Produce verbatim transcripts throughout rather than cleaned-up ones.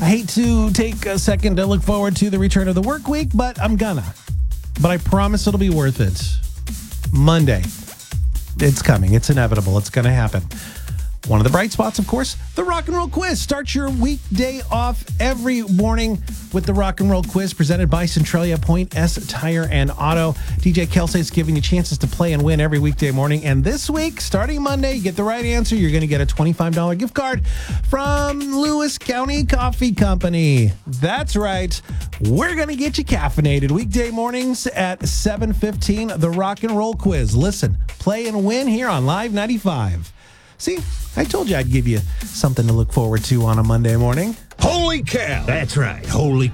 I hate to take a second to look forward to the return of the work week, but I'm gonna. But I promise it'll be worth it. Monday. It's coming. It's inevitable. It's going to happen. One of the bright spots, of course, the Rock and Roll Quiz. Start your weekday off every morning with the Rock and Roll Quiz presented by Centralia Point S Tire and Auto. D J Kelsey is giving you chances to play and win every weekday morning. And this week, starting Monday, you get the right answer. You're going to get a twenty-five dollars gift card from Lewis County Coffee Company. That's right. We're going to get you caffeinated weekday mornings at seven fifteen, the Rock and Roll Quiz. Listen, play and win here on Live ninety-five. See, I told you I'd give you something to look forward to on a Monday morning. Holy cow! That's right, holy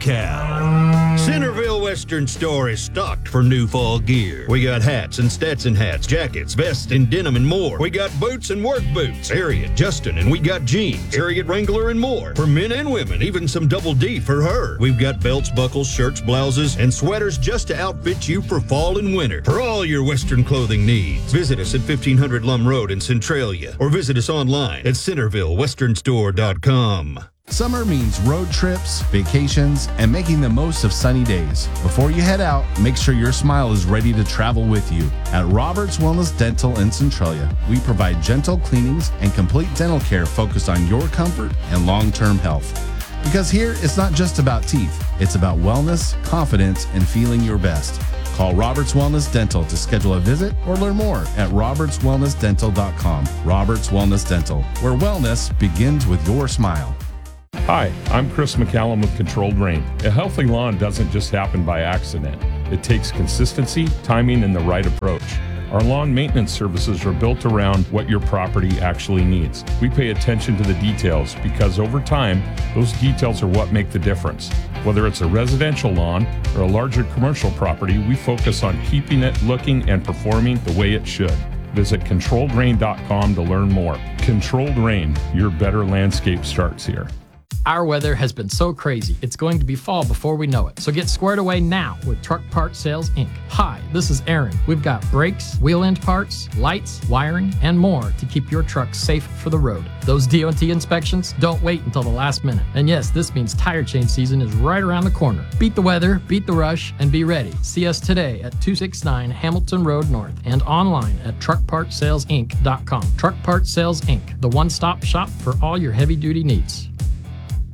cow. Centerville Western Store is stocked for new fall gear. We got hats and Stetson hats, jackets, vests, and denim and more. We got boots and work boots, Harriet, Justin, and we got jeans, Harriet Wrangler, and more. For men and women, even some double D for her. We've got belts, buckles, shirts, blouses, and sweaters just to outfit you for fall and winter. For all your Western clothing needs, visit us at fifteen hundred Lum Road in Centralia, or visit us online at centerville western store dot com. Summer means road trips, vacations, and making the most of sunny days. Before you head out, make sure your smile is ready to travel with you. At Roberts Wellness Dental in Centralia, we provide gentle cleanings and complete dental care focused on your comfort and long-term health. Because here, it's not just about teeth. It's about wellness, confidence, and feeling your best. Call Roberts Wellness Dental to schedule a visit or learn more at roberts wellness dental dot com. Roberts Wellness Dental, where wellness begins with your smile. Hi, I'm Chris McCallum with Controlled Rain. A healthy lawn doesn't just happen by accident. It takes consistency, timing, and the right approach. Our lawn maintenance services are built around what your property actually needs. We pay attention to the details because over time, those details are what make the difference. Whether it's a residential lawn or a larger commercial property, we focus on keeping it looking and performing the way it should. Visit controlled rain dot com to learn more. Controlled Rain, your better landscape starts here. Our weather has been so crazy, it's going to be fall before we know it. So get squared away now with Truck Part Sales, Incorporated. Hi, this is Aaron. We've got brakes, wheel end parts, lights, wiring, and more to keep your truck safe for the road. Those D O T inspections, don't wait until the last minute. And yes, this means tire change season is right around the corner. Beat the weather, beat the rush, and be ready. See us today at two sixty-nine Hamilton Road North and online at truck part sales inc dot com. Truck Part Sales, Incorporated, the one-stop shop for all your heavy-duty needs.